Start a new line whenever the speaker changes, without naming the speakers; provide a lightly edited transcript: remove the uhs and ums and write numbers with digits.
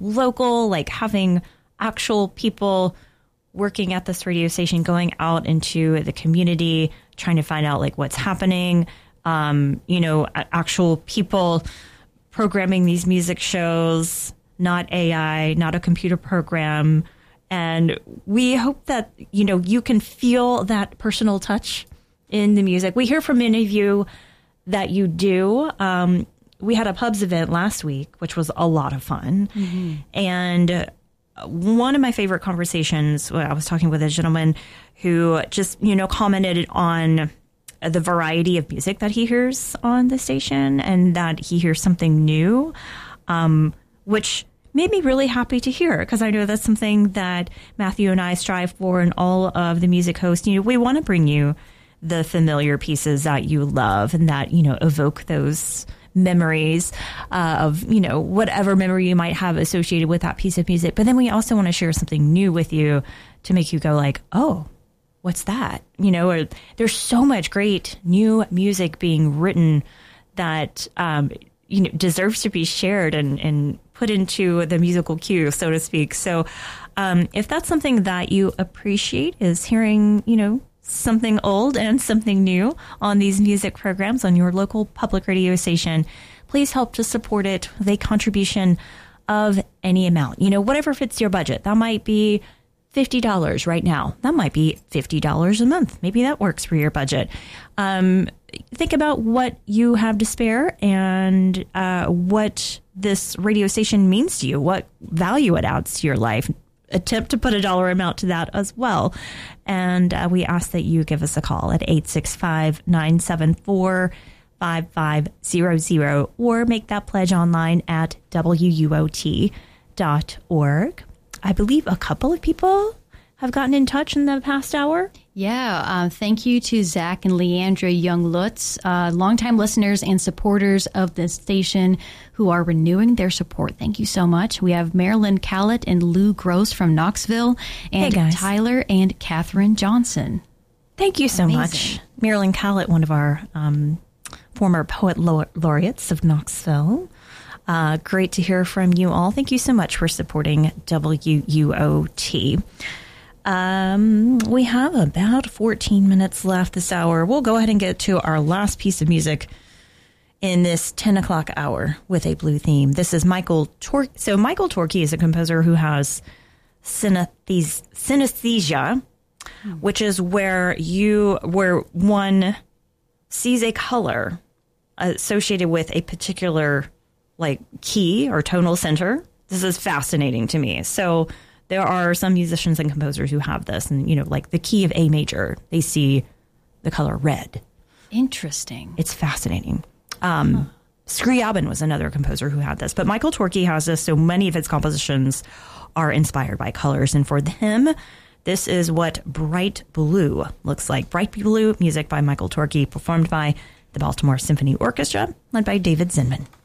local, like having actual people working at this radio station, going out into the community, trying to find out like what's happening, actual people programming these music shows, not AI, not a computer program. And we hope that, you can feel that personal touch in the music. We hear from many of you that you do. We had a pubs event last week, which was a lot of fun. Mm-hmm. And one of my favorite conversations, I was talking with a gentleman who just, commented on the variety of music that he hears on the station and that he hears something new, which made me really happy to hear, because I know that's something that Matthew and I strive for in all of the music hosts. We want to bring you the familiar pieces that you love and that, evoke those memories of, whatever memory you might have associated with that piece of music. But then we also want to share something new with you to make you go like, oh, what's that? Or there's so much great new music being written that, deserves to be shared and put into the musical queue, so to speak. So if that's something that you appreciate, is hearing, something old and something new on these music programs on your local public radio station, please help to support it with a contribution of any amount. Whatever fits your budget. That might be $50 right now. That might be $50 a month. Maybe that works for your budget. Think about what you have to spare and what this radio station means to you, what value it adds to your life. Attempt to put a dollar amount to that as well. And we ask that you give us a call at 865-974-5500 or make that pledge online at WUOT.org. I believe a couple of people have gotten in touch in the past hour.
Yeah, thank you to Zach and Leandra Young-Lutz, longtime listeners and supporters of this station who are renewing their support. Thank you so much. We have Marilyn Callett and Lou Gross from Knoxville, and Tyler and Catherine Johnson.
Thank you so much. Marilyn Callett, one of our former poet laureates of Knoxville. Great to hear from you all. Thank you so much for supporting WUOT. We have about 14 minutes left this hour. We'll go ahead and get to our last piece of music in this 10 o'clock hour with a blue theme. This is Michael Torke. So Michael Torke is a composer who has synesthesia, which is where one sees a color associated with a particular key or tonal center. This is fascinating to me. So there are some musicians and composers who have this, and the key of A major, they see the color red.
Interesting.
It's fascinating. Scriabin was another composer who had this, but Michael Torke has this. So many of his compositions are inspired by colors, and for him, this is what Bright Blue looks like. Bright Blue music by Michael Torke, performed by the Baltimore Symphony Orchestra, led by David Zinman.